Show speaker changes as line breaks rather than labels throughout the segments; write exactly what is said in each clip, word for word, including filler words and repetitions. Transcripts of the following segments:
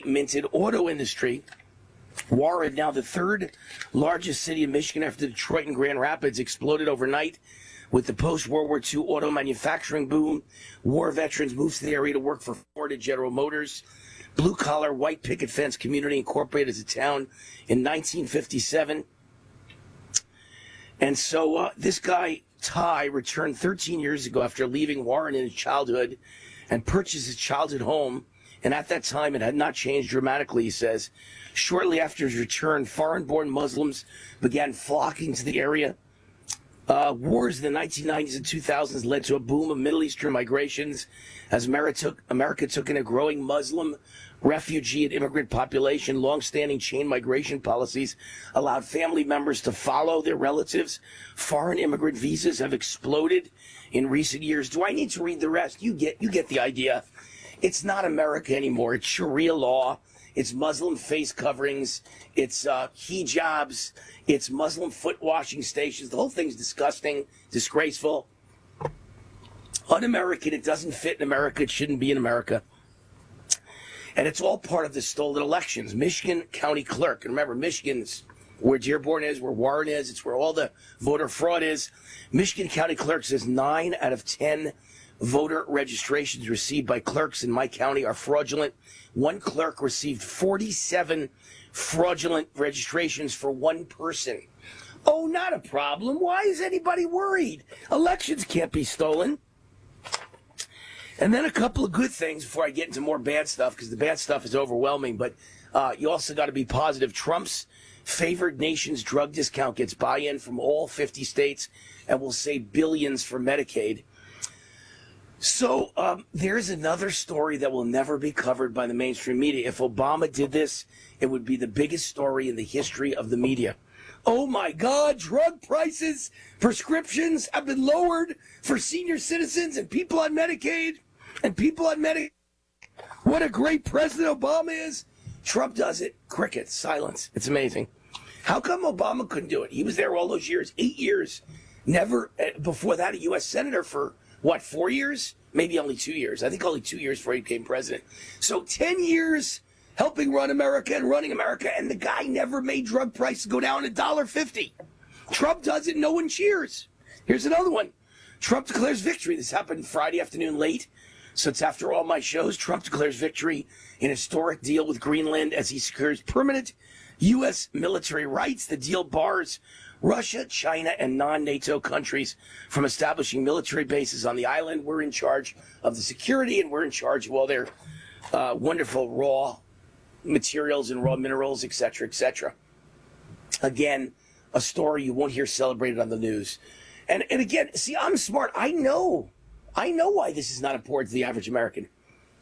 minted auto industry. Warren, now the third largest city in Michigan after Detroit and Grand Rapids, exploded overnight with the post-World War Two auto manufacturing boom. War veterans moved to the area to work for Ford and General Motors. Blue-collar, white picket fence community incorporated as a town in nineteen fifty-seven. And so uh, this guy, Ty, returned thirteen years ago after leaving Warren in his childhood and purchased his childhood home. And at that time, it had not changed dramatically, he says. Shortly after his return, foreign-born Muslims began flocking to the area. Uh, wars in the nineteen nineties and two thousands led to a boom of Middle Eastern migrations as America took, America took in a growing Muslim, refugee, and immigrant population. Long-standing chain migration policies allowed family members to follow their relatives. Foreign immigrant visas have exploded in recent years. Do I need to read the rest? You get, you get the idea. It's not America anymore. It's Sharia law. It's Muslim face coverings. It's uh, hijabs. It's Muslim foot washing stations. The whole thing's disgusting, disgraceful, un-American. It doesn't fit in America. It shouldn't be in America. And it's all part of the stolen elections. Michigan County Clerk. And remember, Michigan's where Dearborn is, where Warren is. It's where all the voter fraud is. Michigan County Clerk says nine out of ten voter registrations received by clerks in my county are fraudulent. One clerk received forty-seven fraudulent registrations for one person. Oh, not a problem. Why is anybody worried? Elections can't be stolen. And then a couple of good things before I get into more bad stuff, because the bad stuff is overwhelming. But uh, you also got to be positive. Trump's favored nation's drug discount gets buy-in from all fifty states and will save billions for Medicaid. So um, there's another story that will never be covered by the mainstream media. If Obama did this, it would be the biggest story in the history of the media. Oh, my God, drug prices, prescriptions have been lowered for senior citizens and people on Medicaid and people on Medicaid. What a great President Obama is. Trump does it. Crickets, silence. It's amazing. How come Obama couldn't do it? He was there all those years, eight years. Never, before that, a U S senator for what, four years? Maybe only two years. I think only two years before he became president. So ten years helping run America and running America, and the guy never made drug prices go down a dollar fifty. Trump does it, no one cheers. Here's another one. Trump declares victory. This happened Friday afternoon late, so it's after all my shows. Trump declares victory in a historic deal with Greenland as he secures permanent U S military rights. The deal bars Russia, China, and non-NATO countries from establishing military bases on the island. We're in charge of the security, and we're in charge of all their uh, wonderful raw materials and raw minerals, et cetera, et cetera. Again, a story you won't hear celebrated on the news. And, and again, see, I'm smart. I know. I know why this is not important to the average American.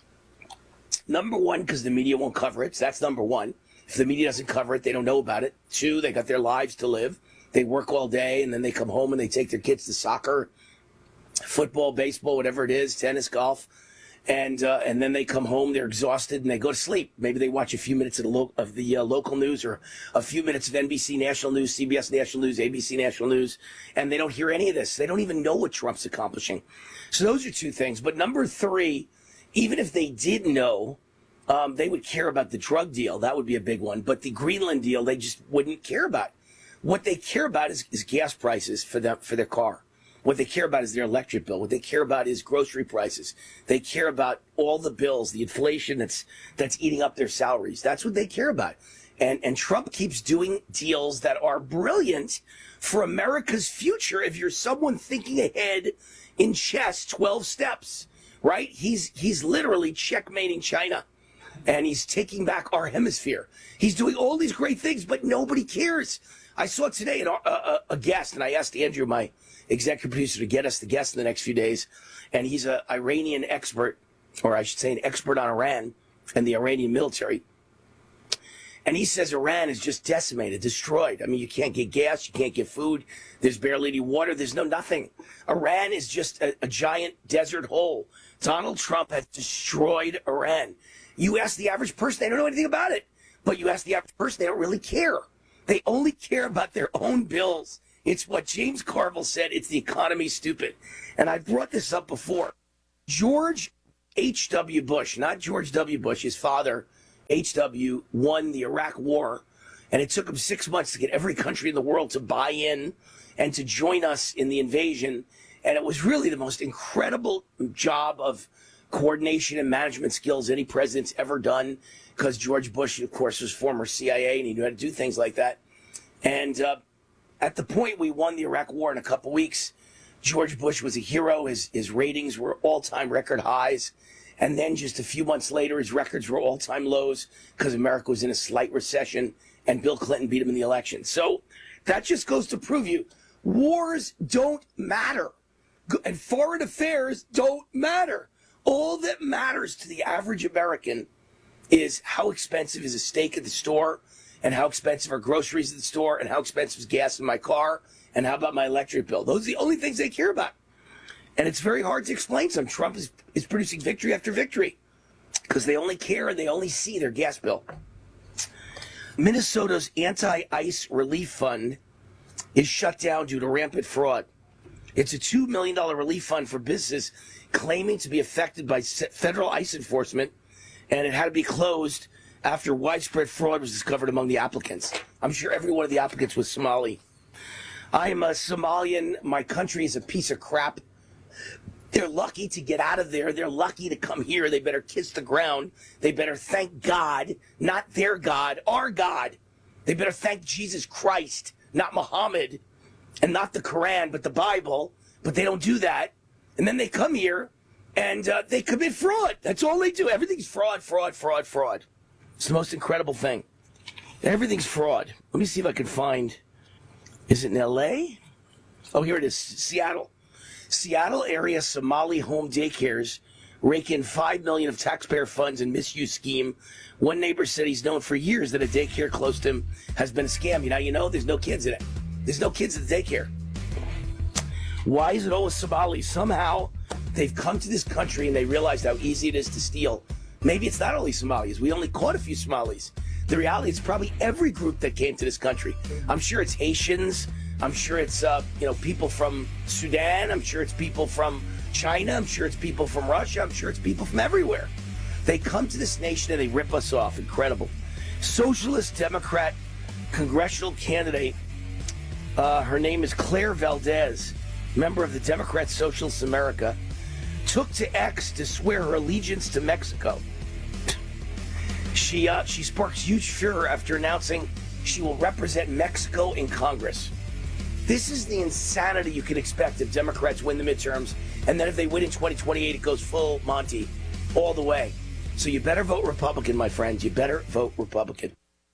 Number one, because the media won't cover it. So that's number one. If the media doesn't cover it, they don't know about it. Two, they got their lives to live. They work all day, and then they come home and they take their kids to soccer, football, baseball, whatever it is, tennis, golf. And uh, and then they come home, they're exhausted, and they go to sleep. Maybe they watch a few minutes of the, lo- of the uh, local news or a few minutes of N B C National News, C B S National News, A B C National News, and they don't hear any of this. They don't even know what Trump's accomplishing. So those are two things. But number three, even if they did know, um, they would care about the drug deal. That would be a big one. But the Greenland deal, they just wouldn't care about. What they care about is, is gas prices for them, for their car. What they care about is their electric bill. What they care about is grocery prices. They care about all the bills, the inflation that's that's eating up their salaries. That's what they care about. And and Trump keeps doing deals that are brilliant for America's future. If you're someone thinking ahead in chess, twelve steps, right? He's he's literally checkmating China. And he's taking back our hemisphere. He's doing all these great things, but nobody cares. I saw today an, a, a guest, and I asked Andrew, my executive producer, to get us the guest in the next few days. And he's an Iranian expert, or I should say an expert on Iran and the Iranian military. And he says Iran is just decimated, destroyed. I mean, you can't get gas, you can't get food. There's barely any water. There's no nothing. Iran is just a, a giant desert hole. Donald Trump has destroyed Iran. You ask the average person, they don't know anything about it. But you ask the average person, they don't really care. They only care about their own bills. It's what James Carville said. It's the economy, stupid. And I brought this up before. George H W. Bush, not George W. Bush, his father, H W won the Iraq War, and it took them six months to get every country in the world to buy in and to join us in the invasion. And it was really the most incredible job of coordination and management skills any president's ever done, because George Bush, of course, was former C I A, and he knew how to do things like that. And uh, at the point we won the Iraq War in a couple weeks, George Bush was a hero. His, his ratings were all-time record highs. And then just a few months later, his records were all-time lows because America was in a slight recession, and Bill Clinton beat him in the election. So that just goes to prove you, wars don't matter. And foreign affairs don't matter. All that matters to the average American is how expensive is a steak at the store, and how expensive are groceries at the store, and how expensive is gas in my car, and how about my electric bill. Those are the only things they care about. And it's very hard to explain to them. Trump is, is producing victory after victory because they only care and they only see their gas bill. Minnesota's anti-ICE relief fund is shut down due to rampant fraud. It's a two million dollars relief fund for businesses claiming to be affected by federal ICE enforcement, and it had to be closed after widespread fraud was discovered among the applicants. I'm sure every one of the applicants was Somali. I am a Somalian. My country is a piece of crap. They're lucky to get out of there. They're lucky to come here. They better kiss the ground. They better thank God, not their God, our God. They better thank Jesus Christ, not Muhammad, and not the Quran, but the Bible. But they don't do that. And then they come here and uh, they commit fraud. That's all they do. Everything's fraud, fraud, fraud, fraud. It's the most incredible thing. Everything's fraud. Let me see if I can find, is it in L A? Oh, here it is, Seattle. Seattle area Somali home daycares rake in five million dollars of taxpayer funds in misuse scheme. One neighbor said he's known for years that a daycare close to him has been a scam. You know, you know, there's no kids in it. There's no kids at the daycare. Why is it always Somalis? Somehow they've come to this country and they realized how easy it is to steal. Maybe it's not only Somalis. We only caught a few Somalis. The reality is probably every group that came to this country. I'm sure it's Haitians. I'm sure it's uh, you know, people from Sudan. I'm sure it's people from China. I'm sure it's people from Russia. I'm sure it's people from everywhere. They come to this nation and they rip us off. Incredible. Socialist Democrat congressional candidate, uh, her name is Claire Valdez, member of the Democrat Socialists America, took to X to swear her allegiance to Mexico. She, uh, she sparks huge furor after announcing she will represent Mexico in Congress. This is the insanity you can expect if Democrats win the midterms, and then if they win in twenty twenty-eight, it goes full Monty all the way. So you better vote Republican, my friends. You better vote Republican.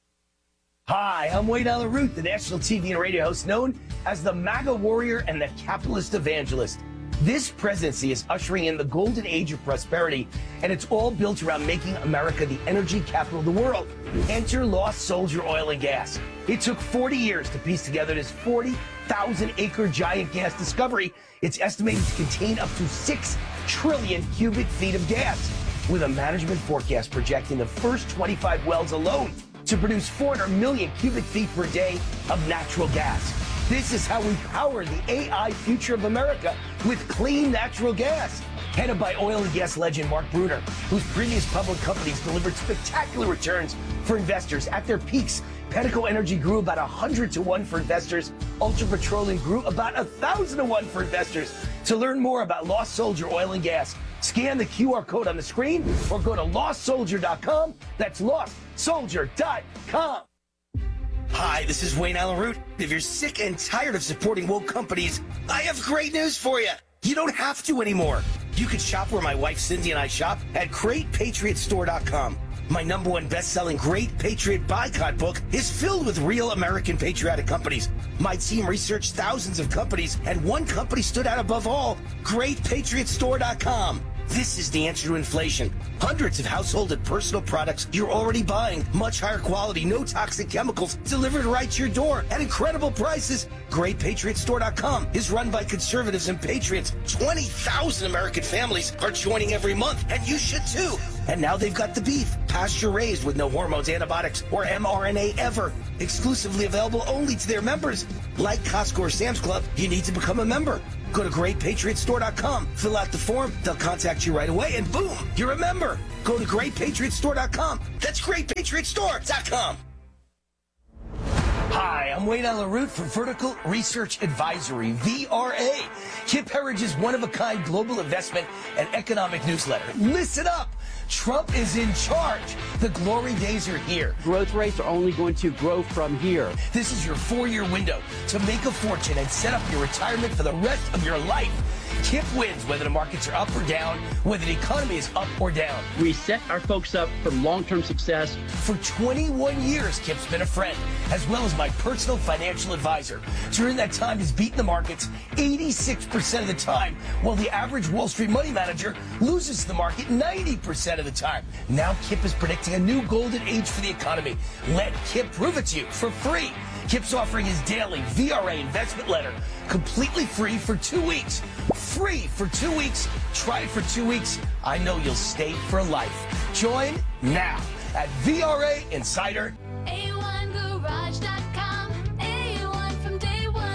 Hi, I'm Wayne Allyn Root, the national T V and radio host known as the MAGA warrior and the capitalist evangelist. This presidency is ushering in the golden age of prosperity, and it's all built around making America the energy capital of the world. Enter Lost Soldier Oil and Gas. It took forty years to piece together this forty thousand acre giant gas discovery. It's estimated to contain up to six trillion cubic feet of gas, with a management forecast projecting the first twenty-five wells alone to produce four hundred million cubic feet per day of natural gas. This is how we power the A I future of America with clean natural gas. Headed by oil and gas legend Mark Bruner, whose previous public companies delivered spectacular returns for investors. At their peaks, Pedico Energy grew about one hundred to one for investors. Ultra Petroleum grew about one thousand to one for investors. To learn more about Lost Soldier Oil and Gas, scan the Q R code on the screen or go to lost soldier dot com. That's lost soldier dot com. Hi, this is Wayne Allyn Root. If you're sick and tired of supporting woke companies, I have great news for you. You don't have to anymore. You can shop where my wife Cindy and I shop at great patriot store dot com. My number one best-selling Great Patriot Boycott book is filled with real American patriotic companies. My team researched thousands of companies, and one company stood out above all, great patriot store dot com. This is the answer to inflation. Hundreds of household and personal products you're already buying. Much higher quality, no toxic chemicals, delivered right to your door at incredible prices. great patriot store dot com is run by conservatives and patriots. twenty thousand American families are joining every month, and you should too. And now they've got the beef, pasture-raised with no hormones, antibiotics, or mRNA ever. Exclusively available only to their members. Like Costco or Sam's Club, you need to become a member. Go to great patriot store dot com, fill out the form, they'll contact you right away, and boom, you're a member. Go to great patriot store dot com. That's great patriot store dot com. Hi, I'm Wayne Alaroot from Vertical Research Advisory, V R A, Kip Herridge's one-of-a-kind global investment and economic newsletter. Listen up! Trump is in charge. The glory days are here.
Growth rates are only going to grow from here.
This is your four-year window to make a fortune and set up your retirement for the rest of your life. Kip wins whether the markets are up or down, whether the economy is up or down.
We set our folks up for long-term success.
For twenty-one years, Kip's been a friend, as well as my personal financial advisor. During that time, he's beaten the markets eighty-six percent of the time, while the average Wall Street money manager loses the market ninety percent of the time. Now Kip is predicting a new golden age for the economy. Let Kip prove it to you for free. Kip's offering his daily V R A investment letter completely free for two weeks. Free for two weeks. Try it for two weeks. I know you'll stay for life. Join now at V R A Insider.
A one garage dot com. A one from day one.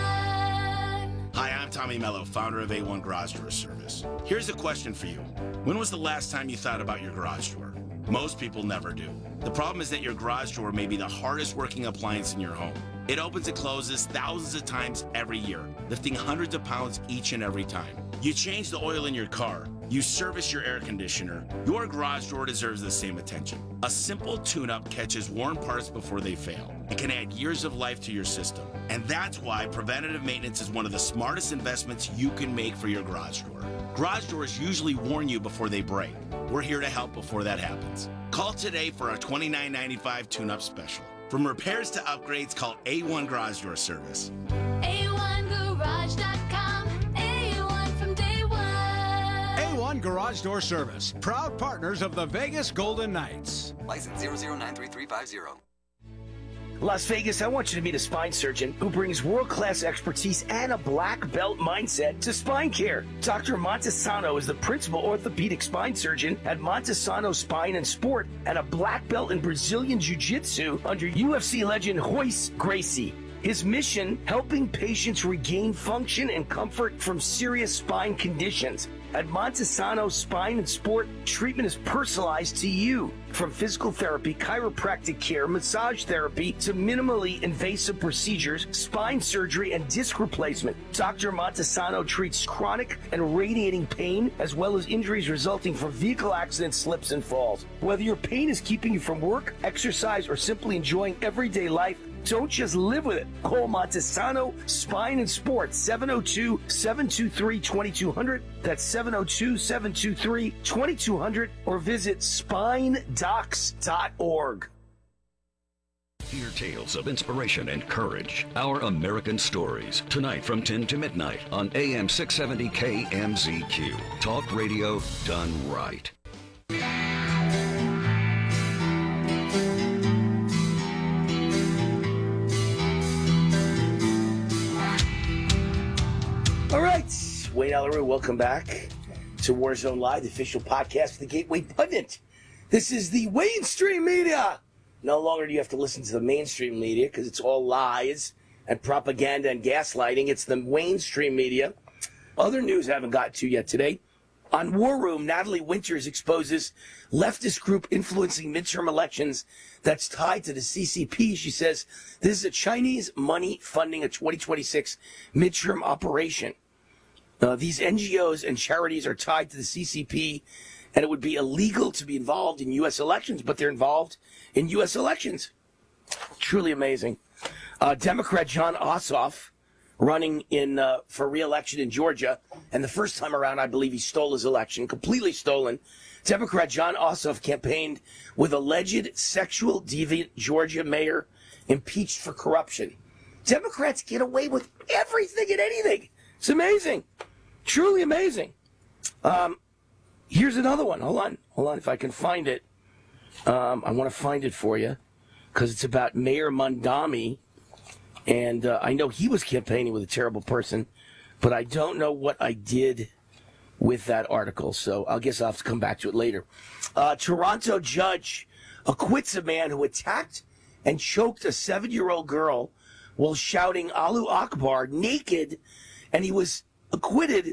Hi, I'm Tommy Mello, founder of A one Garage Door Service. Here's a question for you. When was the last time you thought about your garage door? Most people never do. The problem is that your garage door may be the hardest working appliance in your home. It opens and closes thousands of times every year, lifting hundreds of pounds each and every time. You change the oil in your car, you service your air conditioner, your garage door deserves the same attention. A simple tune-up catches worn parts before they fail. It can add years of life to your system. And that's why preventative maintenance is one of the smartest investments you can make for your garage door. Garage doors usually warn you before they break. We're here to help before that happens. Call today for our twenty-nine ninety-five tune-up special. From repairs to upgrades, call A one Garage Door Service.
A one garage dot com. A one from day one.
A one Garage Door Service, proud partners of the Vegas Golden Knights.
License zero zero nine three three five zero.
Las Vegas, I want you to meet a spine surgeon who brings world-class expertise and a black belt mindset to spine care. Doctor Montesano is the principal orthopedic spine surgeon at Montesano Spine and Sport and a black belt in Brazilian Jiu-Jitsu under U F C legend Royce Gracie. His mission, helping patients regain function and comfort from serious spine conditions. At Montesano Spine and Sport, treatment is personalized to you. From physical therapy, chiropractic care, massage therapy, to minimally invasive procedures, spine surgery, and disc replacement. Doctor Montesano treats chronic and radiating pain, as well as injuries resulting from vehicle accidents, slips, and falls. Whether your pain is keeping you from work, exercise, or simply enjoying everyday life, don't just live with it. Call Montesano Spine and Sport, seven oh two, seven two three, two two zero zero. That's seven oh two, seven two three, two two zero zero, or visit spine docs dot org.
Hear tales of inspiration and courage. Our American Stories. Tonight from ten to midnight on A M six seventy K M Z Q. Talk radio done right.
All right, Wayne Alaroot, welcome back to Warzone Live, the official podcast of the Gateway Pundit. This is the mainstream media. No longer do you have to listen to the mainstream media because it's all lies and propaganda and gaslighting. It's the mainstream media. Other news I haven't got to yet today. On War Room, Natalie Winters exposes leftist group influencing midterm elections that's tied to the C C P. She says this is a Chinese money funding a twenty twenty-six midterm operation. Uh, these N G Os and charities are tied to the C C P, and it would be illegal to be involved in U S elections, but they're involved in U S elections. Truly amazing. Uh, Democrat John Ossoff running in uh, for re-election in Georgia, and the first time around, I believe he stole his election, completely stolen. Democrat John Ossoff campaigned with alleged sexual deviant Georgia mayor impeached for corruption. Democrats get away with everything and anything. It's amazing. Truly amazing. Um, here's another one. Hold on. Hold on. If I can find it. Um, I want to find it for you because it's about Mayor Mondami. And uh, I know he was campaigning with a terrible person, but I don't know what I did with that article. So I guess I'll have to come back to it later. Uh, Toronto judge acquits a man who attacked and choked a seven-year-old girl while shouting Allahu Akbar naked, and he was acquitted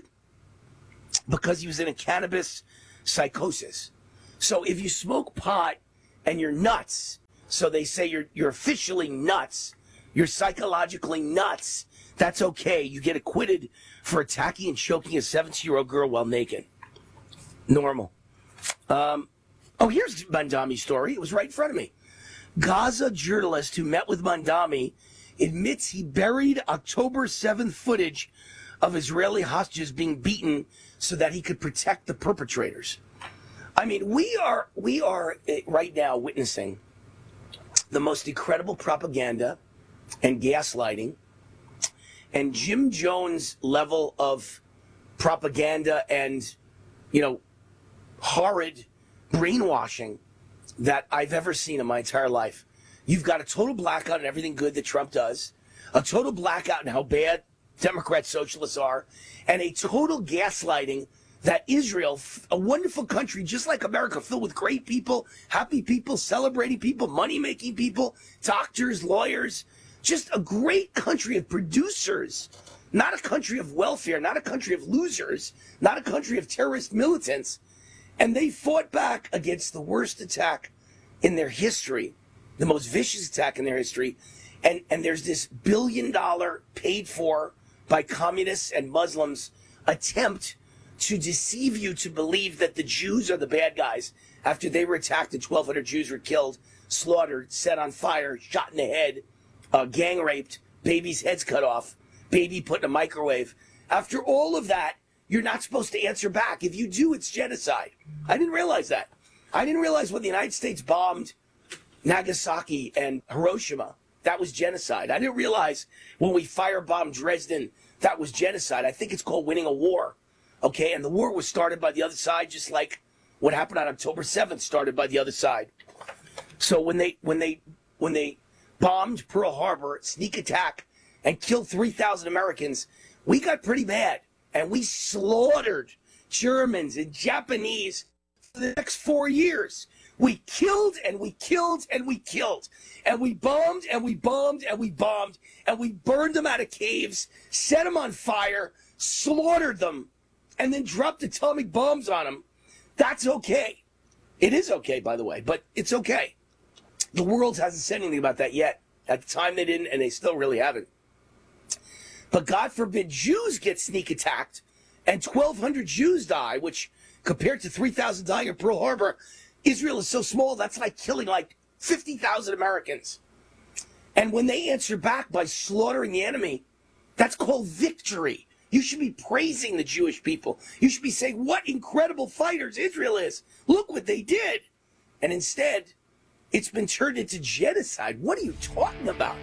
because he was in a cannabis psychosis. So if you smoke pot and you're nuts, so they say you're you're officially nuts, you're psychologically nuts, that's okay. You get acquitted for attacking and choking a seventeen-year-old girl while naked. Normal. Um, oh, here's Mandami's story. It was right in front of me. Gaza journalist who met with Mandami admits he buried October seventh footage of Israeli hostages being beaten so that he could protect the perpetrators. I mean, we are we are right now witnessing the most incredible propaganda and gaslighting and Jim Jones level of propaganda and, you know, horrid brainwashing that I've ever seen in my entire life. You've got a total blackout in everything good that Trump does, a total blackout in how bad Democrat socialists are, and a total gaslighting that Israel, a wonderful country just like America, filled with great people, happy people, celebrating people, money-making people, doctors, lawyers, just a great country of producers, not a country of welfare, not a country of losers, not a country of terrorist militants. And they fought back against the worst attack in their history, the most vicious attack in their history. And, and there's this billion dollar paid for by communists and Muslims attempt to deceive you to believe that the Jews are the bad guys after they were attacked and twelve hundred Jews were killed, slaughtered, set on fire, shot in the head, uh, gang raped, babies' heads cut off, baby put in a microwave. After all of that, you're not supposed to answer back. If you do, it's genocide. I didn't realize that. I didn't realize when the United States bombed Nagasaki and Hiroshima, that was genocide. I didn't realize when we firebombed Dresden, that was genocide. I think it's called winning a war. Okay, and the war was started by the other side, just like what happened on October seventh started by the other side. So when they when they when they bombed Pearl Harbor, sneak attack, and killed three thousand Americans, we got pretty mad. And we slaughtered Germans and Japanese for the next four years. We killed and we killed and we killed. And we bombed and we bombed and we bombed. And we burned them out of caves, set them on fire, slaughtered them, and then dropped atomic bombs on them. That's okay. It is okay, by the way, but it's okay. The world hasn't said anything about that yet. At the time they didn't, and they still really haven't. But God forbid Jews get sneak attacked and twelve hundred Jews die, which compared to three thousand dying in Pearl Harbor, Israel is so small, that's like killing like fifty thousand Americans. And when they answer back by slaughtering the enemy, that's called victory. You should be praising the Jewish people. You should be saying, what incredible fighters Israel is. Look what they did. And instead, it's been turned into genocide. What are you talking about?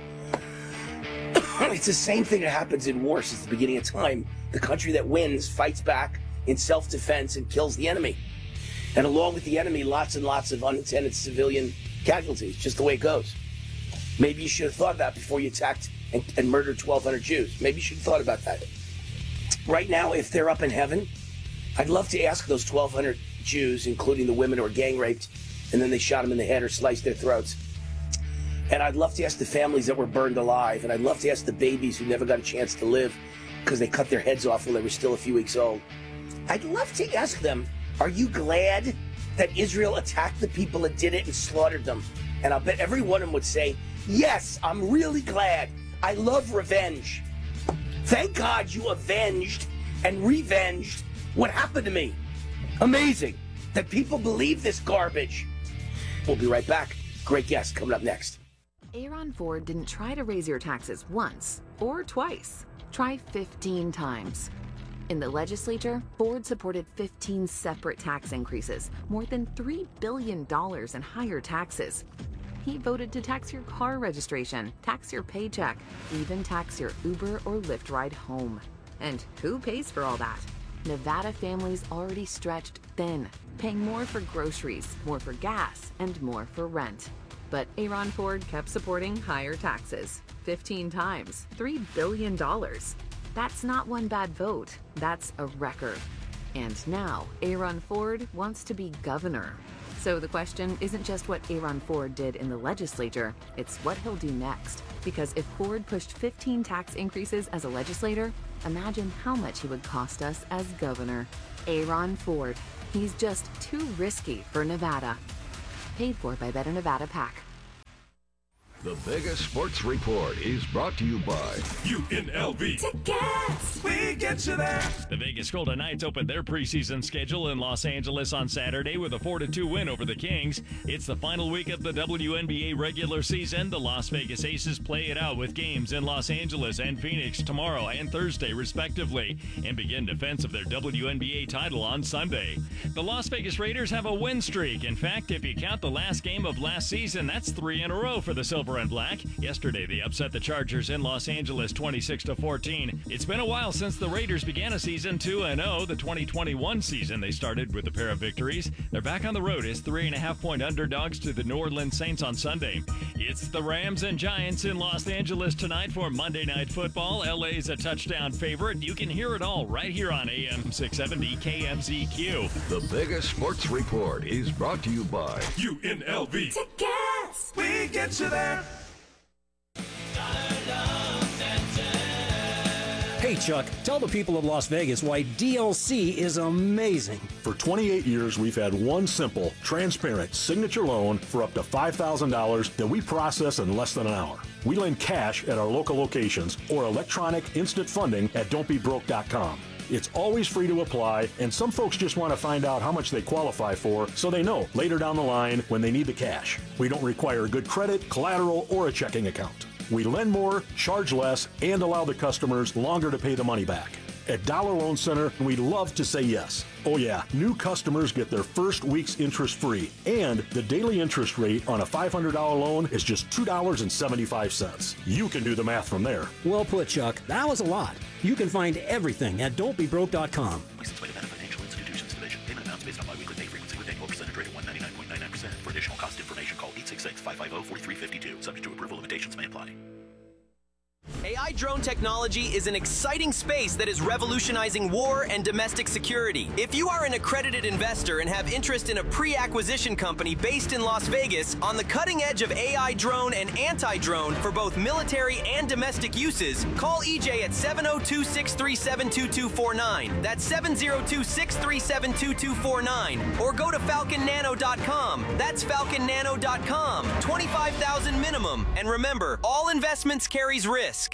It's the same thing that happens in war since the beginning of time. The country that wins fights back in self-defense and kills the enemy. And along with the enemy, lots and lots of unintended civilian casualties. Just the way it goes. Maybe you should have thought of that before you attacked and, and murdered twelve hundred Jews. Maybe you should have thought about that. Right now, if they're up in heaven, I'd love to ask those twelve hundred Jews, including the women who were gang raped, and then they shot them in the head or sliced their throats. And I'd love to ask the families that were burned alive. And I'd love to ask the babies who never got a chance to live because they cut their heads off when they were still a few weeks old. I'd love to ask them, are you glad that Israel attacked the people and did it and slaughtered them? And I'll bet every one of them would say, yes, I'm really glad. I love revenge. Thank God you avenged and revenged what happened to me. Amazing that people believe this garbage. We'll be right back. Great guest coming up next.
Aaron Ford didn't try to raise your taxes once or twice. Try fifteen times. In the legislature, Ford supported fifteen separate tax increases, more than three billion dollars in higher taxes. He voted to tax your car registration, tax your paycheck, even tax your Uber or Lyft ride home. And who pays for all that? Nevada families already stretched thin, paying more for groceries, more for gas, and more for rent. But Aaron Ford kept supporting higher taxes, fifteen times, three billion dollars. That's not one bad vote, that's a record. And now, Aaron Ford wants to be governor. So the question isn't just what Aaron Ford did in the legislature, it's what he'll do next. Because if Ford pushed fifteen tax increases as a legislator, imagine how much he would cost us as governor. Aaron Ford. He's just too risky for Nevada. Paid for by Better Nevada PAC.
The Vegas Sports Report is brought to you by
U N L V.
Tickets.
We get you there.
The Vegas Golden Knights opened their preseason schedule in Los Angeles on Saturday with a four to two win over the Kings. It's the final week of the W N B A regular season. The Las Vegas Aces play it out with games in Los Angeles and Phoenix tomorrow and Thursday, respectively, and begin defense of their W N B A title on Sunday. The Las Vegas Raiders have a win streak. In fact, if you count the last game of last season, that's three in a row for the Silver and Black. Yesterday, they upset the Chargers in Los Angeles twenty-six to fourteen. It's been a while since the Raiders began a season two and oh. The twenty twenty-one season, they started with a pair of victories. They're back on the road as three and a half point underdogs to the New Orleans Saints on Sunday. It's the Rams and Giants in Los Angeles tonight for Monday Night Football. L A's a touchdown favorite. You can hear it all right here on A M six seventy K M Z Q.
The Vegas Sports Report is brought to you by
U N L V.
Tickets.
We get you there.
Hey Chuck, tell the people of Las Vegas why D L C is amazing.
For twenty-eight years, we've had one simple, transparent signature loan for up to five thousand dollars that we process in less than an hour. We lend cash at our local locations or electronic instant funding at don't be broke dot com. It's always free to apply, and some folks just want to find out how much they qualify for so they know later down the line when they need the cash. We don't require good credit, collateral, or a checking account. We lend more, charge less, and allow the customers longer to pay the money back. At Dollar Loan Center, we love to say yes. Oh yeah, new customers get their first week's interest free, and the daily interest rate on a five hundred dollars loan is just two dollars and seventy-five cents. You can do the math from there.
Well put, Chuck. That was a lot. You can find everything at don't be broke dot com.
Licensed by Nevada Financial Institutions Division. Payment amounts based on biweekly pay frequency with annual percentage rate of one ninety-nine point nine nine percent. For additional cost information, call eight six six, five five zero, four three five two. Subject to approval, limitations may apply.
A I drone technology is an exciting space that is revolutionizing war and domestic security. If you are an accredited investor and have interest in a pre-acquisition company based in Las Vegas on the cutting edge of A I drone and anti-drone for both military and domestic uses, call E J at seven oh two, six three seven, two two four nine. That's seven oh two, six three seven, two two four nine. Or go to falcon nano dot com. That's falcon nano dot com. twenty-five thousand minimum. And remember, all investments carries risk.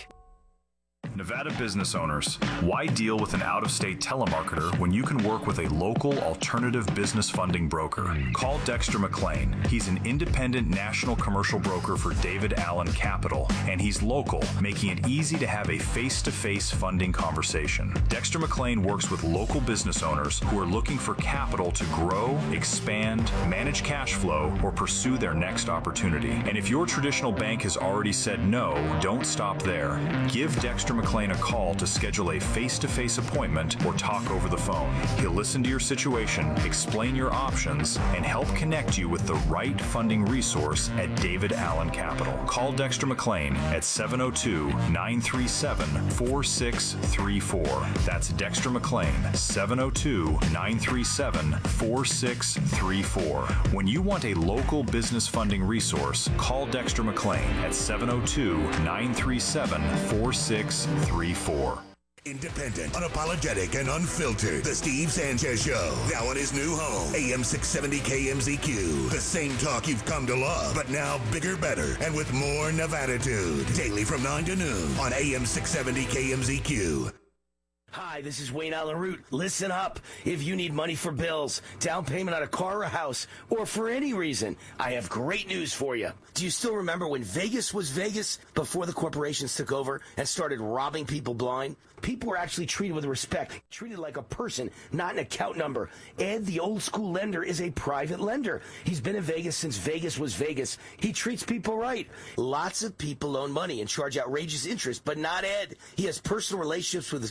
Nevada business owners, why deal with an out-of-state telemarketer when you can work with a local alternative business funding broker? Call Dexter McLean. He's an independent national commercial broker for David Allen Capital, and he's local, making it easy to have a face-to-face funding conversation. Dexter McLean works with local business owners who are looking for capital to grow, expand, manage cash flow, or pursue their next opportunity. And if your traditional bank has already said no, don't stop there. Give Dexter McLean a call to schedule a face-to-face appointment or talk over the phone. He'll listen to your situation, explain your options, and help connect you with the right funding resource at David Allen Capital. Call Dexter McLean at seven oh two, nine three seven, four six three four. That's Dexter McLean, seven oh two, nine three seven, four six three four. When you want a local business funding resource, call Dexter McLean at seven oh two, nine three seven, four six three four.
Independent, unapologetic, and unfiltered. The Steve Sanchez Show. Now in his new home, A M six seventy K M Z Q. The same talk you've come to love, but now bigger, better, and with more Nevada-tude. Daily from nine to noon on A M six seventy K M Z Q.
Hi, this is Wayne Allen Root. Listen up. If you need money for bills, down payment on a car or a house, or for any reason, I have great news for you. Do you still remember when Vegas was Vegas before the corporations took over and started robbing people blind? People were actually treated with respect, treated like a person, not an account number. Ed, the old school lender, is a private lender. He's been in Vegas since Vegas was Vegas. He treats people right. Lots of people loan money and charge outrageous interest, but not Ed. He has personal relationships with his customers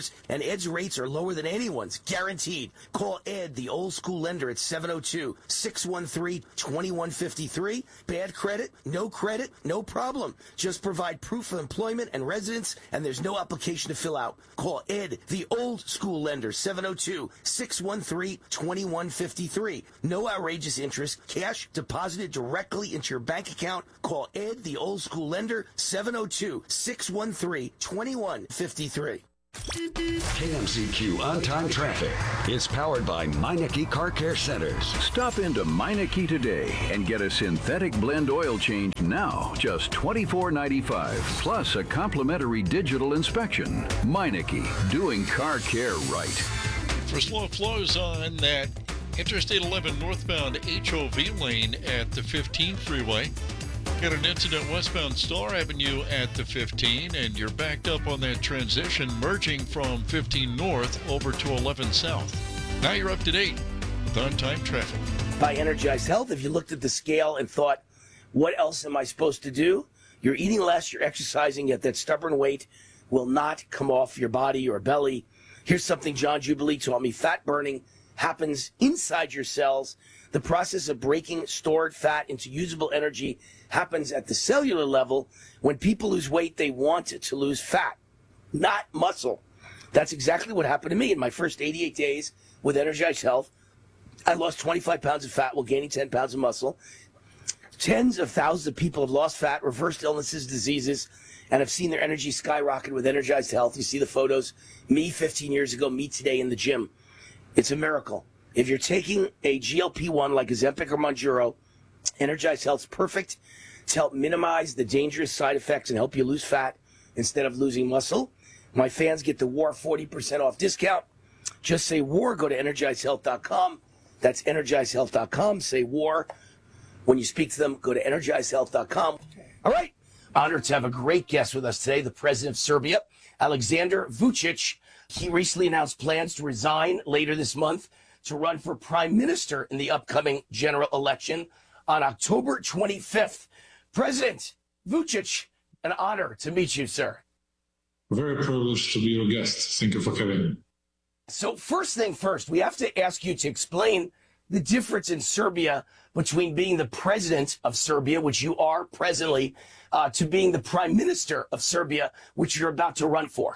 dollars, and Ed's rates are lower than anyone's, guaranteed. Call Ed, the old school lender, at seven oh two, six one three, two one five three. Bad credit? No credit? No problem. Just provide proof of employment and residence, and there's no application to fill out. Call Ed, the old school lender, seven oh two, six one three, two one five three. No outrageous interest. Cash deposited directly into your bank account. Call Ed, the old school lender, seven oh two, six one three, two one five three.
K M Z Q On-Time Traffic is powered by Meineke Car Care Centers.
Stop into Meineke today and get a synthetic blend oil change now, just twenty-four ninety-five, plus a complimentary digital inspection. Meineke, doing car care right.
For slow flows on that Interstate eleven northbound H O V lane at the fifteen freeway. Got an incident westbound Star Avenue at the fifteen, and you're backed up on that transition merging from fifteen north over to eleven south. Now you're up to date with on-time traffic.
By Energize Health, if you looked at the scale and thought, what else am I supposed to do? You're eating less, you're exercising, yet that stubborn weight will not come off your body or belly. Here's something John Jubilee taught me. Fat burning happens inside your cells. The process of breaking stored fat into usable energy happens at the cellular level. When people lose weight, they want to lose fat, not muscle. That's exactly what happened to me in my first eighty-eight days with Energize Health. I lost twenty-five pounds of fat while gaining ten pounds of muscle. Tens of thousands of people have lost fat, reversed illnesses, diseases, and have seen their energy skyrocket with Energized Health. You see the photos. Me fifteen years ago, me today in the gym. It's a miracle. If you're taking a G L P one like Ozempic or Mounjaro, Energized Health's perfect to help minimize the dangerous side effects and help you lose fat instead of losing muscle. My fans get the WAR forty percent off discount. Just say WAR, go to energize health dot com. That's energize health dot com. Say WAR. When you speak to them, go to energize health dot com. All right. Honored to have a great guest with us today, the president of Serbia, Aleksandar Vučić. He recently announced plans to resign later this month to run for prime minister in the upcoming general election on October twenty-fifth. President Vučić, an honor to meet you, sir.
Very privileged to be your guest. Thank you for having me.
So first thing first, we have to ask you to explain the difference in Serbia between being the president of Serbia, which you are presently, uh, to being the prime minister of Serbia, which you're about to run for.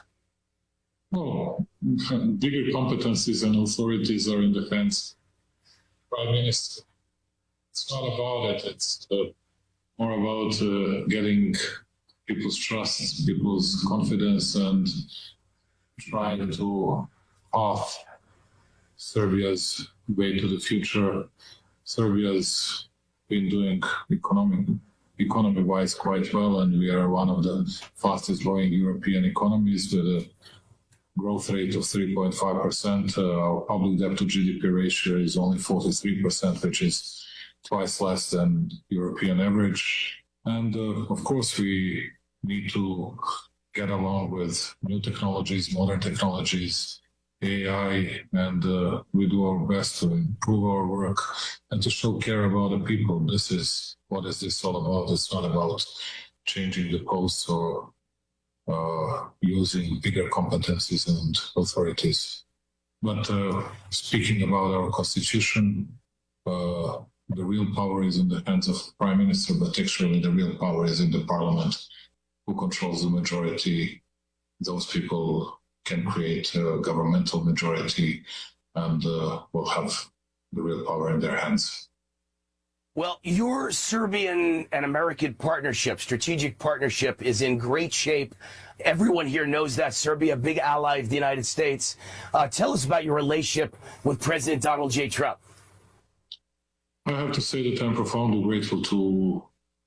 Oh, bigger competencies and authorities are in the hands of prime minister. It's not about it. It's uh, more about uh, getting people's trust, people's confidence, and trying to path Serbia's way to the future. Serbia's been doing economic, economy-wise quite well, and we are one of the fastest-growing European economies with a growth rate of three point five percent. Uh, our public debt to G D P ratio is only forty-three percent, which is twice less than European average. And uh, of course, we need to get along with new technologies, modern technologies, A I, and uh, we do our best to improve our work and to show care about the people. This is what is this all about? It's not about changing the posts or uh, using bigger competencies and authorities. But uh, speaking about our constitution, uh, the real power is in the hands of the prime minister, but actually the real power is in the parliament, who controls the majority. Those people can create a governmental majority and uh, will have the real power in their hands.
Well, your Serbian and American partnership, strategic partnership, is in great shape. Everyone here knows that Serbia, a big ally of the United States. Uh, tell us about your relationship with President Donald J. Trump.
I have to say that I'm profoundly grateful to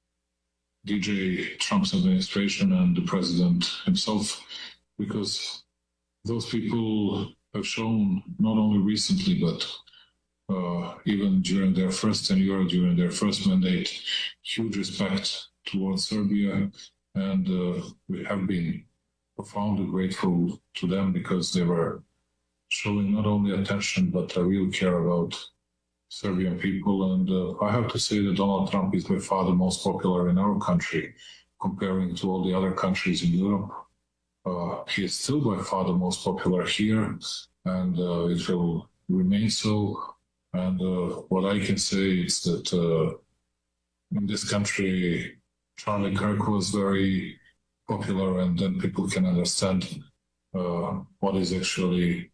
D J Trump's administration and the president himself, because those people have shown not only recently, but uh, even during their first tenure, during their first mandate, huge respect towards Serbia. And uh, we have been profoundly grateful to them because they were showing not only attention, but a real care about Serbian people. And uh, I have to say that Donald Trump is by far the most popular in our country, comparing to all the other countries in Europe. Uh, he is still by far the most popular here, and uh, it will remain so. And uh, what I can say is that uh, in this country, Charlie Kirk was very popular, and then people can understand uh, what is actually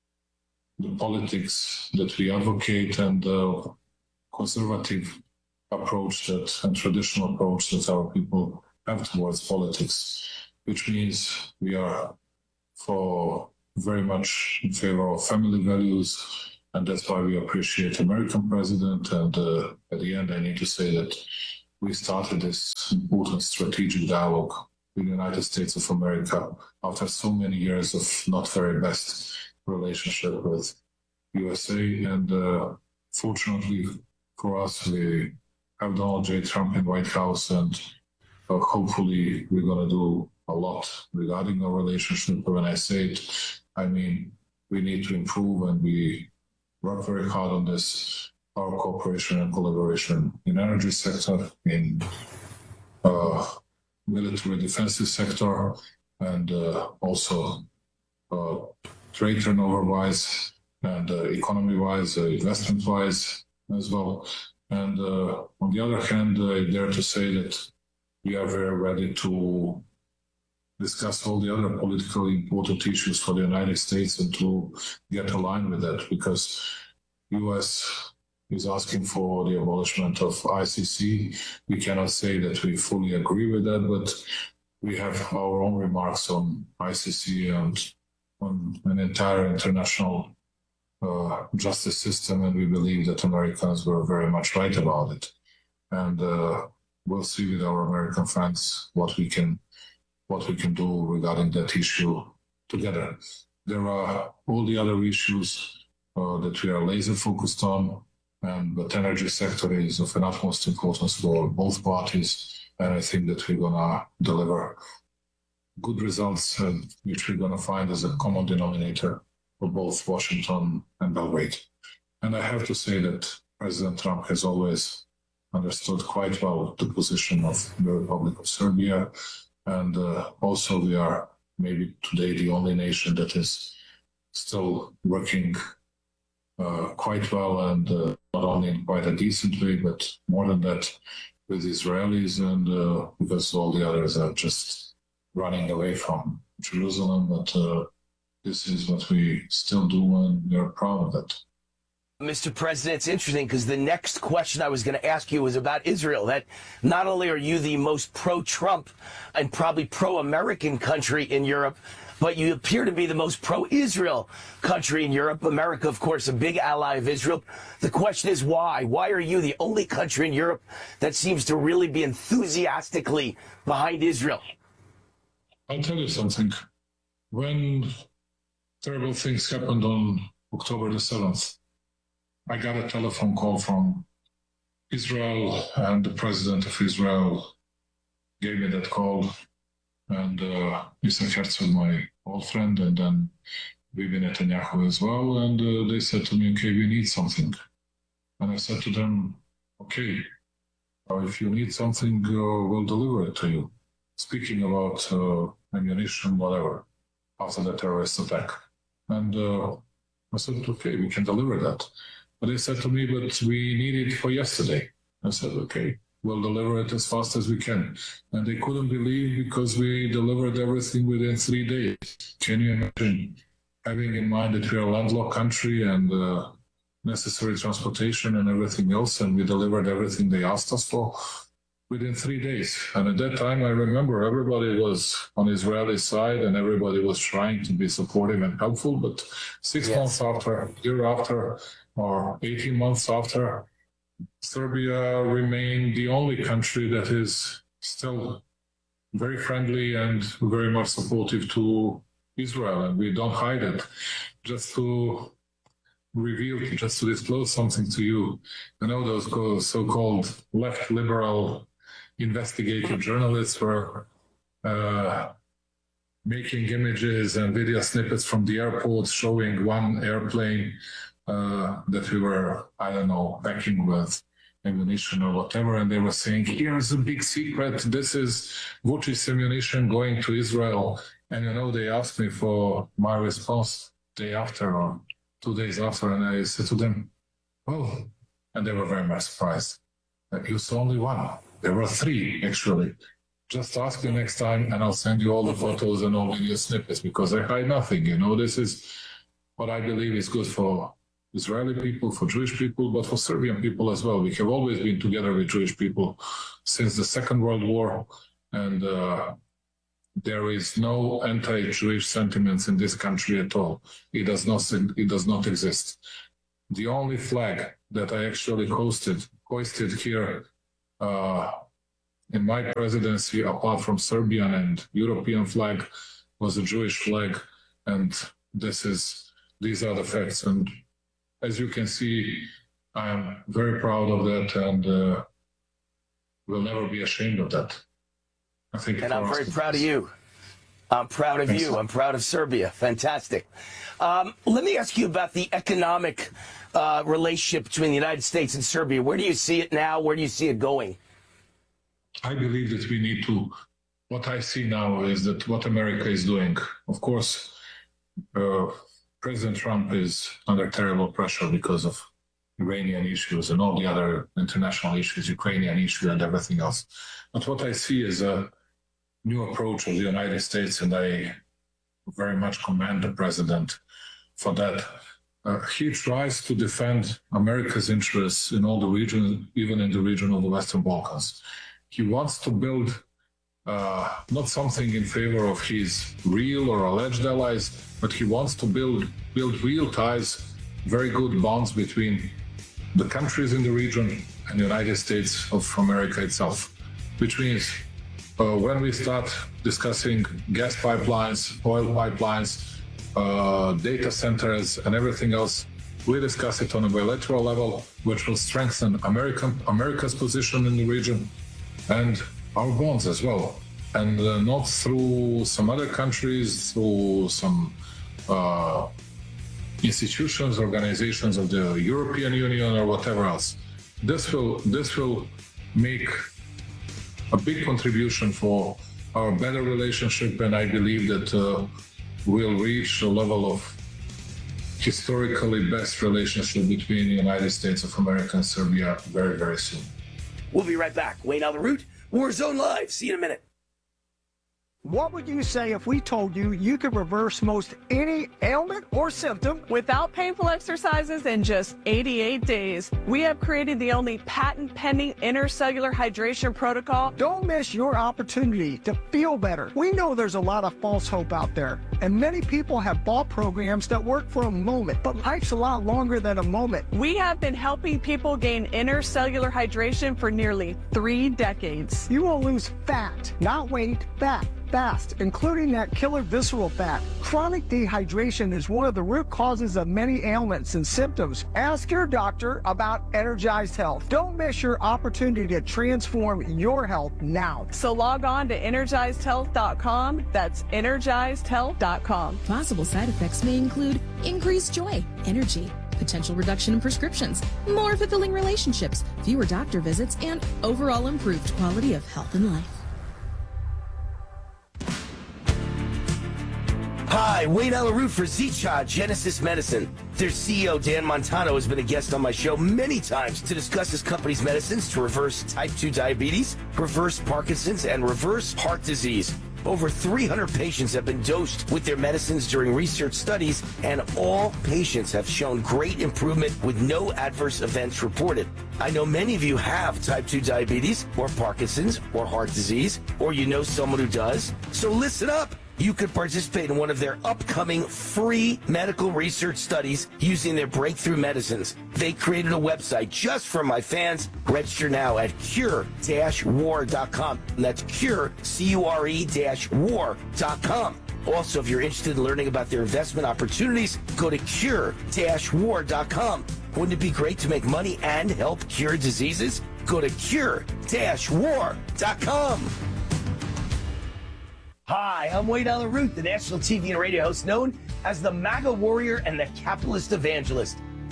the politics that we advocate and the conservative approach that and traditional approach that our people have towards politics, which means we are for very much in favor of family values, and that's why we appreciate American president. And uh, at the end, I need to say that we started this important strategic dialogue with the United States of America after so many years of not very best relationship with U S A. And uh, fortunately for us, we have Donald J. Trump in White House, and uh, hopefully we're going to do a lot regarding our relationship. When I say it, I mean we need to improve, and we work very hard on this, our cooperation and collaboration in energy sector, in uh, military defensive sector, and uh, also uh, trade turnover-wise and uh, economy-wise, uh, investment-wise as well. And uh, on the other hand, I dare to say that we are very ready to discuss all the other politically important issues for the United States and to get aligned with that, because U S is asking for the abolishment of I C C. We cannot say that we fully agree with that, but we have our own remarks on I C C and on an entire international uh, justice system, and we believe that Americans were very much right about it. And uh, we'll see with our American friends what we can what we can do regarding that issue together. There are all the other issues uh, that we are laser focused on, and but energy sector is of an utmost importance for both parties, and I think that we're gonna deliver good results, uh, which we're gonna find as a common denominator for both Washington and Belgrade. And I have to say that President Trump has always understood quite well the position of the Republic of Serbia. And uh, also we are maybe today the only nation that is still working uh, quite well, and uh, not only in quite a decent way, but more than that with Israelis, and uh, because all the others are just running away from Jerusalem. But uh, this is what we still do, and we're proud of it.
Mister President, it's interesting because the next question I was going to ask you was about Israel. That not only are you the most pro-Trump and probably pro-American country in Europe, but you appear to be the most pro-Israel country in Europe. America, of course, a big ally of Israel. The question is why? Why are you the only country in Europe that seems to really be enthusiastically behind Israel?
I'll tell you something. When terrible things happened on October the seventh, I got a telephone call from Israel, and the president of Israel gave me that call, and uh, Isaac Herzog, my old friend, and then Bibi Netanyahu as well, and uh, they said to me, okay, we need something. And I said to them, okay, uh, if you need something, uh, we'll deliver it to you. Speaking about uh, ammunition, whatever, after the terrorist attack. And uh, I said, okay, we can deliver that. But they said to me, but we need it for yesterday. I said, okay, we'll deliver it as fast as we can. And they couldn't believe, because we delivered everything within three days. Can you imagine having in mind that we are a landlocked country and uh, necessary transportation and everything else, and we delivered everything they asked us for within three days. And at that time, I remember everybody was on Israeli side and everybody was trying to be supportive and helpful. But six yes. months after, a year after, or eighteen months after, Serbia remained the only country that is still very friendly and very much supportive to Israel, and we don't hide it. Just to reveal, just to disclose something to you, you know, those so-called left liberal investigative journalists were uh, making images and video snippets from the airport showing one airplane uh, that we were, I don't know, backing with ammunition or whatever, and they were saying, here's a big secret, this is Vucic's ammunition going to Israel. And, you know, they asked me for my response day after or two days after, and I said to them, oh, and they were very much surprised. You saw only one. There were three, actually. Just ask me next time, and I'll send you all the photos and all video snippets, because I hide nothing. You know, this is what I believe is good for Israeli people, for Jewish people, but for Serbian people as well. We have always been together with Jewish people since the Second World War, and uh, there is no anti-Jewish sentiments in this country at all. It does not. It does not exist. The only flag that I actually hosted, hoisted here uh, in my presidency, apart from Serbian and European flag, was a Jewish flag, and this is these are the facts. And as you can see, I am very proud of that, and uh, will never be ashamed of that. I think.
And I'm very proud of you. I'm proud of you. I'm proud of Serbia. Fantastic. Um, let me ask you about the economic uh, relationship between the United States and Serbia. Where do you see it now? Where do you see it going?
I believe that we need to, what I see now is that what America is doing, of course, uh, President Trump is under terrible pressure because of Iranian issues and all the other international issues, Ukrainian issue and everything else. But what I see is a new approach of the United States, and I very much commend the president for that. Uh, he tries to defend America's interests in all the region, even in the region of the Western Balkans. He wants to build uh, not something in favor of his real or alleged allies, but he wants to build build real ties, very good bonds between the countries in the region and the United States of America itself, which means uh, when we start discussing gas pipelines, oil pipelines, uh, data centers, and everything else, we discuss it on a bilateral level, which will strengthen American, America's position in the region and our bonds as well. And uh, not through some other countries, through some uh, institutions, organizations of the European Union or whatever else. This will, this will make a big contribution for our better relationship, and I believe that uh, we'll reach a level of historically best relationship between the United States of America and Serbia very, very soon.
We'll be right back. Wayne Alaroot, Warzone Live. See you in a minute.
What would you say if we told you you could reverse most any ailment or symptom
without painful exercises in just eighty-eight days? We have created the only patent-pending intercellular hydration protocol.
Don't miss your opportunity to feel better. We know there's a lot of false hope out there, and many people have bought programs that work for a moment, but life's a lot longer than a moment.
We have been helping people gain intercellular hydration for nearly three decades.
You will lose fat, not weight, fat. Fast, including that killer visceral fat. Chronic dehydration is one of the root causes of many ailments and symptoms. Ask your doctor about Energized Health. Don't miss your opportunity to transform your health now.
So log on to energized health dot com. That's energized health dot com.
Possible side effects may include increased joy, energy, potential reduction in prescriptions, more fulfilling relationships, fewer doctor visits, and overall improved quality of health and life.
Hi, Wayne Alaroot for Zicha Genesis Medicine. Their C E O, Dan Montano, has been a guest on my show many times to discuss his company's medicines to reverse type two diabetes, reverse Parkinson's, and reverse heart disease. Over three hundred patients have been dosed with their medicines during research studies, and all patients have shown great improvement with no adverse events reported. I know many of you have type two diabetes, or Parkinson's, or heart disease, or you know someone who does. So listen up. You could participate in one of their upcoming free medical research studies using their breakthrough medicines. They created a website just for my fans. Register now at cure dash war dot com. And that's cure, C U R E dash war dot com. Also, if you're interested in learning about their investment opportunities, go to cure dash war dot com. Wouldn't it be great to make money and help cure diseases? Go to cure dash war dot com. Hi, I'm Wayne Alaroot, the national T V and radio host known as the MAGA warrior and the capitalist evangelist.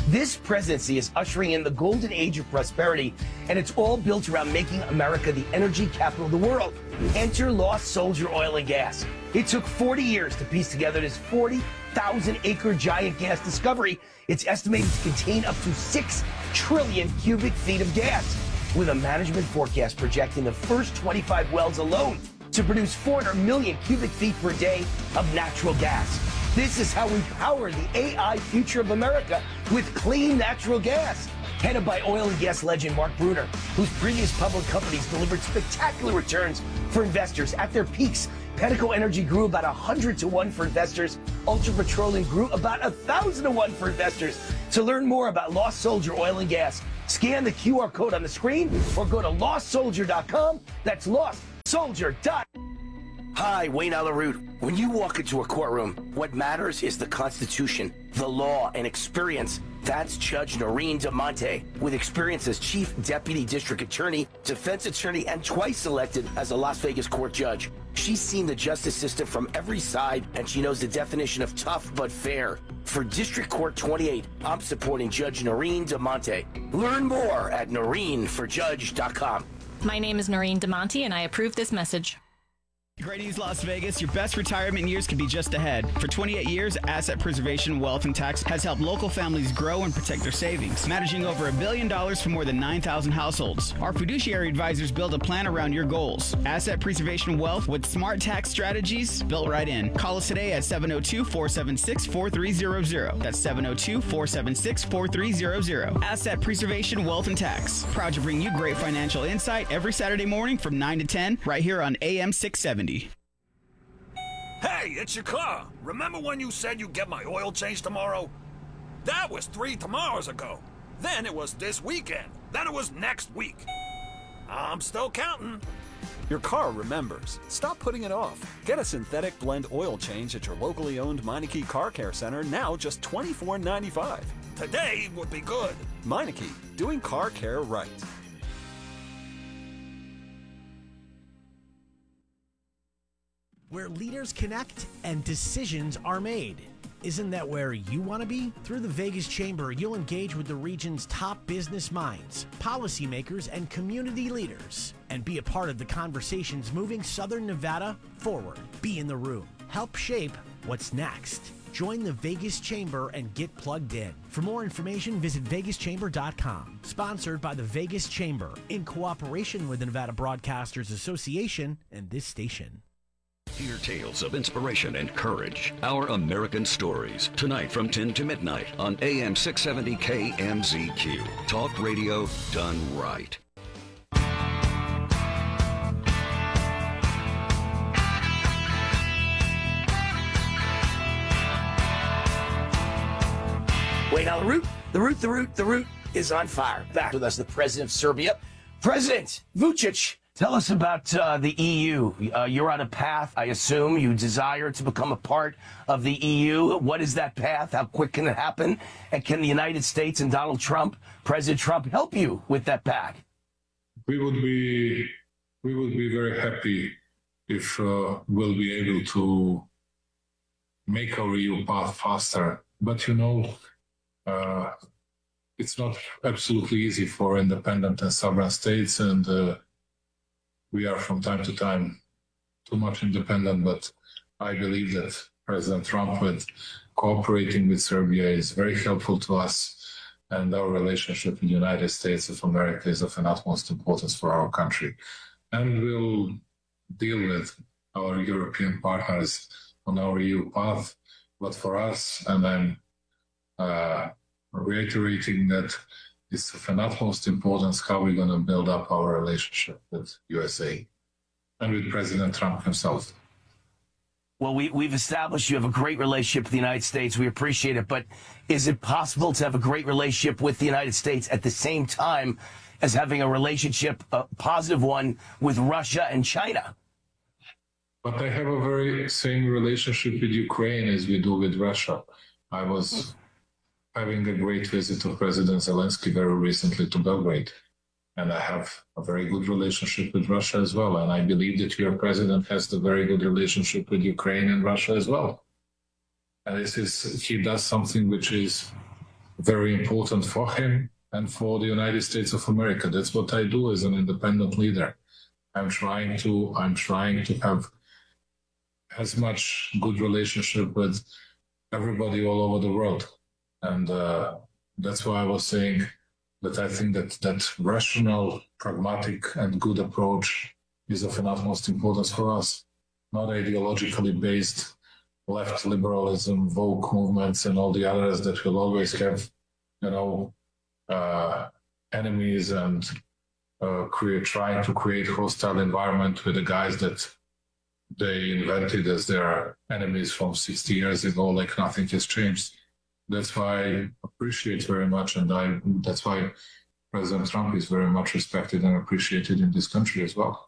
This presidency is ushering in the golden age of prosperity, and it's all built around making America the energy capital of the world. Enter Lost Soldier Oil and Gas. It took forty years to piece together this forty thousand acre giant gas discovery. It's estimated to contain up to six trillion cubic feet of gas, with a management forecast projecting the first twenty-five wells alone to produce four hundred million cubic feet per day of natural gas. This is how we power the A I future of America with clean natural gas. Headed by oil and gas legend Mark Bruner, whose previous public companies delivered spectacular returns for investors. At their peaks, Pedico Energy grew about one hundred to one for investors. Ultra Petroleum grew about one thousand to one for investors. To learn more about Lost Soldier Oil and Gas, scan the Q R code on the screen or go to lost soldier dot com. That's lost soldier dot com. Hi, Wayne Alaroot. When you walk into a courtroom, what matters is the Constitution, the law, and experience. That's Judge Noreen DeMonte, with experience as Chief Deputy District Attorney, Defense Attorney, and twice elected as a Las Vegas court judge. She's seen the justice system from every side, and she knows the definition of tough but fair. For District Court twenty-eight, I'm supporting Judge Noreen DeMonte. Learn more at noreen for judge dot com.
My name is Noreen DeMonte, and I approve this message.
Great News Las Vegas, your best retirement years could be just ahead. For twenty-eight years, Asset Preservation Wealth and Tax has helped local families grow and protect their savings, managing over a billion dollars for more than nine thousand households. Our fiduciary advisors build a plan around your goals. Asset Preservation Wealth with smart tax strategies built right in. Call us today at seven oh two, four seven six, four three zero zero. That's seven oh two, four seven six, four three zero zero. Asset Preservation Wealth and Tax. Proud to bring you great financial insight every Saturday morning from nine to ten right here on A M six seventy.
Hey, it's your car. Remember when you said you'd get my oil change tomorrow? That was three tomorrows ago. Then it was this weekend. Then it was next week. I'm still counting.
Your car remembers. Stop putting it off. Get a synthetic blend oil change at your locally owned Meineke Car Care Center, now just twenty-four ninety-five.
Today would be good.
Meineke, doing car care right.
Where leaders connect and decisions are made. Isn't that where you want to be? Through the Vegas Chamber, you'll engage with the region's top business minds, policymakers, and community leaders, and be a part of the conversations moving Southern Nevada forward. Be in the room. Help shape what's next. Join the Vegas Chamber and get plugged in. For more information, visit vegas chamber dot com. Sponsored by the Vegas Chamber, in cooperation with the Nevada Broadcasters Association and this station.
Hear tales of inspiration and courage. Our American Stories. Tonight from ten to midnight on A M six seventy K M Z Q. Talk radio done right.
Wait, now the root, the root, the root, the root is on fire. Back with us, the president of Serbia, President Vucic. Tell us about uh, the E U. Uh, you're on a path, I assume. You desire to become a part of the E U. What is that path? How quick can it happen? And can the United States and Donald Trump, President Trump, help you with that path?
We would be, we would be very happy if uh, we'll be able to make our E U path faster. But you know, uh, it's not absolutely easy for independent and sovereign states, and uh, we are from time to time too much independent, but I believe that President Trump, with cooperating with Serbia, is very helpful to us, and our relationship with the United States of America is of an utmost importance for our country. And we'll deal with our European partners on our E U path, but for us, and I'm uh, reiterating that it's of an utmost importance how we're going to build up our relationship with U S A and with President Trump himself.
Well, we, we've established you have a great relationship with the United States. We appreciate it. But is it possible to have a great relationship with the United States at the same time as having a relationship, a positive one, with Russia and China?
But I have a very same relationship with Ukraine as we do with Russia. I was having a great visit of President Zelensky very recently to Belgrade. And I have a very good relationship with Russia as well. And I believe that your president has a very good relationship with Ukraine and Russia as well. And this is, he does something which is very important for him and for the United States of America. That's what I do as an independent leader. I'm trying to I'm trying to have as much good relationship with everybody all over the world, and uh, that's why I was saying that I think that that rational, pragmatic, and good approach is of an utmost importance for us, not ideologically based left liberalism, woke movements, and all the others that will always have, you know, uh, enemies and uh, create trying to create hostile environment with the guys that they invented as their enemies from sixty years ago, like nothing has changed. That's why I appreciate very much, and I that's why President Trump is very much respected and appreciated in this country as well.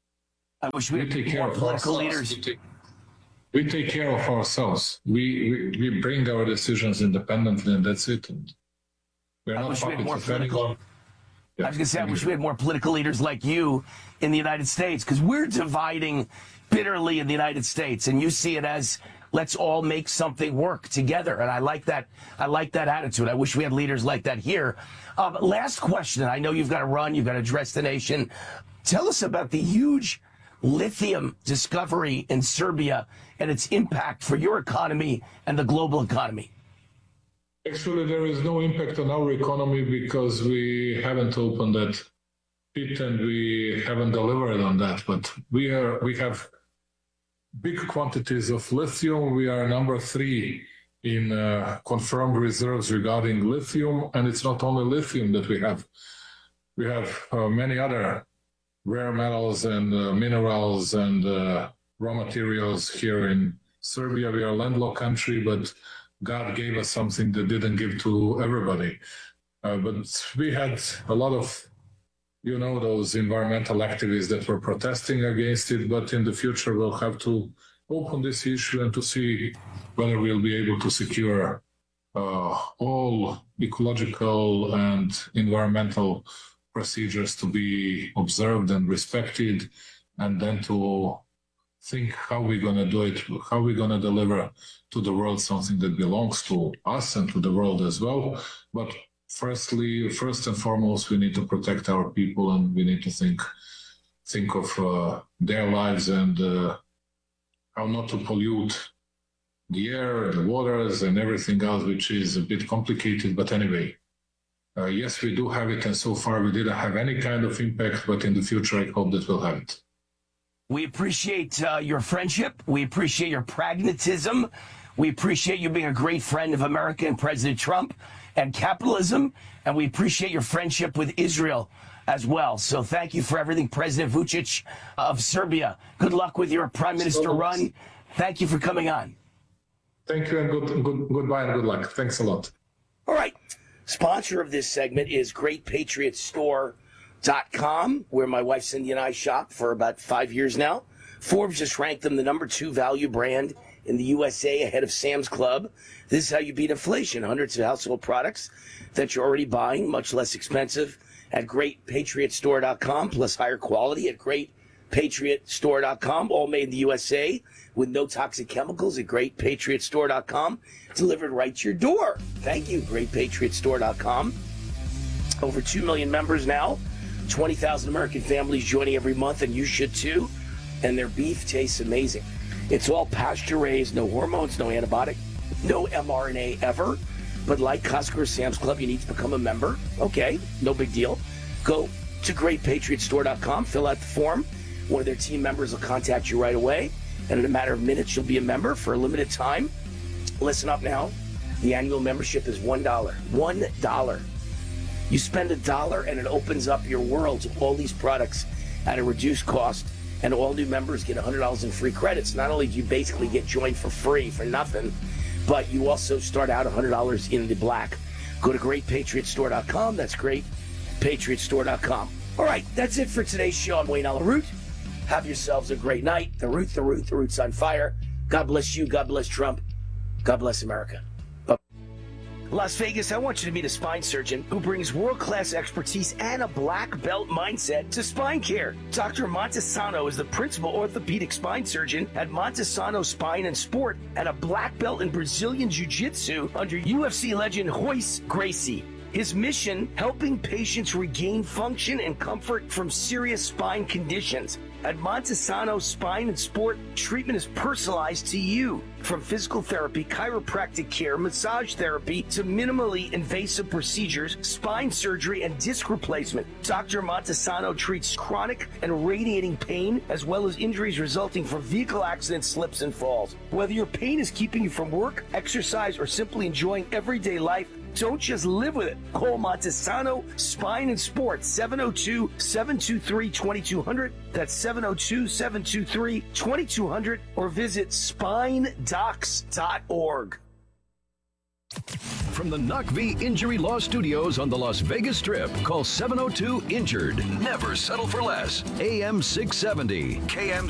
I wish we,
we
had
take care
more
of
political
ourselves.
leaders.
We take, we take care of ourselves. We, we we bring our decisions independently, and that's it. And we're
I
not
wish we had
puppets
more
of
political.
anyone.
I was going to say, I wish we had more political leaders like you in the United States, because we're dividing bitterly in the United States, and you see it as let's all make something work together. And I like that. I like that attitude. I wish we had leaders like that here. Um, last question. I know you've got to run. You've got to address the nation. Tell us about the huge lithium discovery in Serbia and its impact for your economy and the global economy.
Actually, there is no impact on our economy because we haven't opened that pit and we haven't delivered on that. But we are we have big quantities of lithium. We are number three in uh, confirmed reserves regarding lithium, and it's not only lithium that we have. We have uh, many other rare metals and uh, minerals and uh, raw materials here in Serbia. We are a landlocked country, but God gave us something that didn't give to everybody. Uh, but we had a lot of, you know, those environmental activists that were protesting against it. But in the future, we'll have to open this issue and to see whether we'll be able to secure uh, all ecological and environmental procedures to be observed and respected, and then to think how we're going to do it, how we're going to deliver to the world something that belongs to us and to the world as well. But firstly, first and foremost, we need to protect our people, and we need to think think of uh, their lives and uh, how not to pollute the air, the waters, and everything else, which is a bit complicated. But anyway, uh, yes, we do have it, and so far we didn't have any kind of impact, but in the future I hope that we'll have it.
We appreciate uh, your friendship. We appreciate your pragmatism. We appreciate you being a great friend of America and President Trump and capitalism. And we appreciate your friendship with Israel as well. So thank you for everything, President Vučić of Serbia. Good luck with your prime minister run. Thank you for coming on.
Thank you, and good, good, goodbye and good luck. Thanks a lot.
All right. Sponsor of this segment is Great Patriot Store. Dot com, where my wife Cindy and I shop for about five years now. Forbes just ranked them the number two value brand in the U S A ahead of Sam's Club. This is how you beat inflation. Hundreds of household products that you're already buying, much less expensive at Great Patriot Store dot com, plus higher quality at Great Patriot Store dot com, all made in the U S A with no toxic chemicals at Great Patriot Store dot com, delivered right to your door. Thank you, Great Patriot Store dot com. Over two million members now. twenty thousand American families joining every month, and you should too. And their beef tastes amazing. It's all pasture-raised, no hormones, no antibiotic, no M R N A ever. But like Costco or Sam's Club, you need to become a member. Okay, no big deal. Go to Great Patriot Store dot com, fill out the form. One of their team members will contact you right away. And in a matter of minutes, you'll be a member for a limited time. Listen up now. The annual membership is one dollar. one dollar. You spend a dollar and it opens up your world to all these products at a reduced cost, and all new members get one hundred dollars in free credits. Not only do you basically get joined for free for nothing, but you also start out one hundred dollars in the black. Go to Great Patriot Store dot com. That's Great Patriot Store dot com. All right, that's it for today's show. I'm Wayne Allyn Root. Have yourselves a great night. The Root, the Root, the Root's on fire. God bless you. God bless Trump. God bless America. Bye. Las Vegas, I want you to meet a spine surgeon who brings world-class expertise and a black belt mindset to spine care. Doctor Montesano is the principal orthopedic spine surgeon at Montesano Spine and Sport and a black belt in Brazilian Jiu-Jitsu under U F C legend Royce Gracie. His mission, helping patients regain function and comfort from serious spine conditions. At Montesano Spine and Sport, treatment is personalized to you. From physical therapy, chiropractic care, massage therapy, to minimally invasive procedures, spine surgery, and disc replacement, Doctor Montesano treats chronic and radiating pain, as well as injuries resulting from vehicle accidents, slips, and falls. Whether your pain is keeping you from work, exercise, or simply enjoying everyday life, don't just live with it. Call Montesano Spine and Sport, seven oh two, seven two three, two two zero zero. That's seven oh two, seven two three, two two zero zero, or visit spine docs dot org.
From the N U C V Injury Law Studios on the Las Vegas Strip, call seven oh two, injured. Never settle for less. A M six seventy, K M